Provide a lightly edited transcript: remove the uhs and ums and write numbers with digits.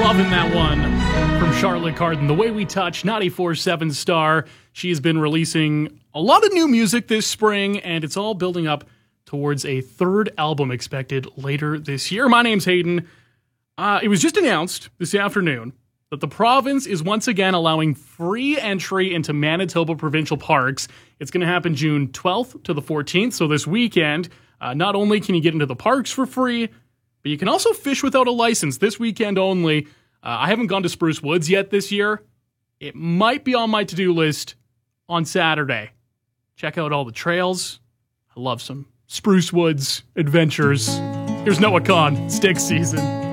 Loving that one from Charlotte Cardin. The Way We Touch, 94.7 Star. She has been releasing a lot of new music this spring, and it's all building up towards a third album expected later this year. My name's Hayden. It was just announced this afternoon that the province is once again allowing free entry into Manitoba provincial parks. It's going to happen June 12th to the 14th, so this weekend. Not only can you get into the parks for free, but you can also fish without a license this weekend only. I haven't gone to Spruce Woods yet this year. It might be on my to-do list on Saturday. Check out all the trails. I love some Spruce Woods adventures. Here's Noah Kahn, Stick Season.